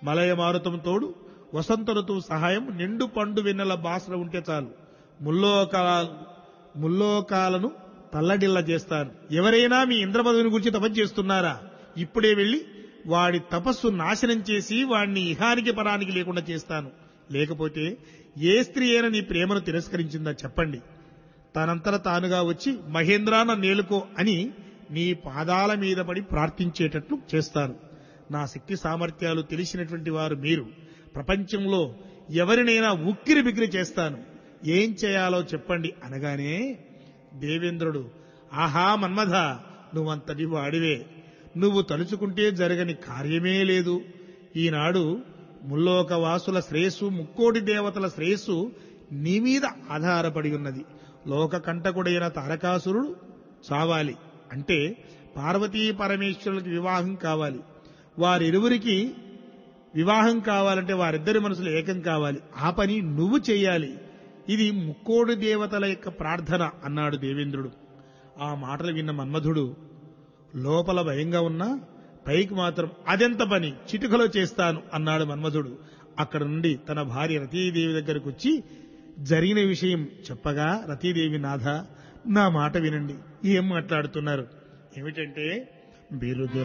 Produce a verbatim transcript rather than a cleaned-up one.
మలయ మారుతం తోడు వసంత ఋతువు సహాయం నిండు పండు వెన్నెల బాసన ఉంటే చాలు ముల్లోకాలు ముల్లోకాలను తల్లడిల్ల చేస్తాను. ఎవరైనా మీ ఇంద్రపదవిని గురించి తపస్సు చేస్తున్నారా? ఇప్పుడే వెళ్లి వాడి తపస్సు నాశనం చేసి వాడిని ఇహానికి పరానికి లేకుండా చేస్తాను. లేకపోతే ఏ స్త్రీ అయినా నీ ప్రేమను తిరస్కరించిందా చెప్పండి. తనంతట తానుగా వచ్చి మహేంద్ర నన్ను నేలుకో అని నీ పాదాల మీద పడి ప్రార్థించేటట్లు చేస్తాను. నా శక్తి సామర్థ్యాలు తెలిసినటువంటి వారు మీరు. ప్రపంచంలో ఎవరినైనా ఉక్కిరి బిక్కిరి చేస్తాను. ఏం చేయాలో చెప్పండి అనగానే దేవేంద్రుడు, ఆహా మన్మథ, నువ్వంతటి వాడివే. నువ్వు తలుచుకుంటే జరగని కార్యమే లేదు. ఈనాడు ముల్లోకవాసుల శ్రేయస్సు, ముక్కోటి దేవతల శ్రేయస్సు నీ మీద ఆధారపడి ఉన్నది. లోక కంటకుడైన తారకాసురుడు చావాలి అంటే పార్వతీ పరమేశ్వరులకి వివాహం కావాలి. వారిరువురికి వివాహం కావాలంటే వారిద్దరి మనసులు ఏకం కావాలి. ఆ పని నువ్వు చెయ్యాలి. ఇది ముక్కోడి దేవతల యొక్క ప్రార్థన అన్నాడు దేవేంద్రుడు. ఆ మాటలు విన్న మన్మధుడు లోపల భయంగా ఉన్నా పైకి మాత్రం అదెంత పని, చిటికలో చేస్తాను అన్నాడు మన్మధుడు. అక్కడ నుండి తన భార్య రతీదేవి దగ్గరకు వచ్చి జరిగిన విషయం చెప్పగా, రతీదేవి, నాథ నా మాట వినండి. ఏం మాట్లాడుతున్నారు? ఏమిటంటే బిరుదు